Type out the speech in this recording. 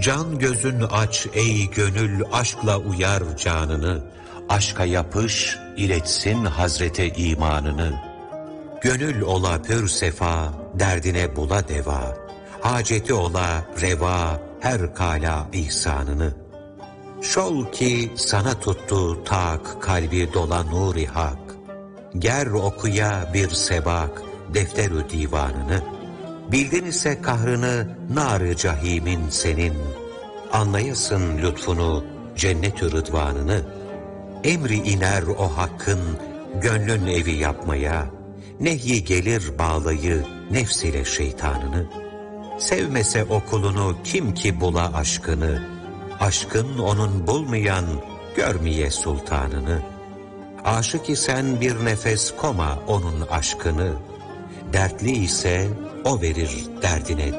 Can gözün aç ey gönül, aşkla uyar canını. Aşka yapış, iletsin Hazrete imanını. Gönül ola pür sefa, derdine bula deva. Haceti ola reva, her kala ihsanını. Şol ki sana tuttu tak, kalbi dola nuri hak. Ger okuya bir sebak, defter-ü divanını. Bildin ise kahrını, nar-ı cahimin senin. Anlayasın lütfunu, cennet-ü rıdvanını. Emri iner o hakkın, gönlün evi yapmaya. Nehyi gelir bağlayı, nefs ile şeytanını. Sevmese o kulunu, kim ki bula aşkını. Aşkın onun bulmayan, görmeye sultanını. Aşık isen bir nefes koma onun aşkını. Dertli ise o verir derdine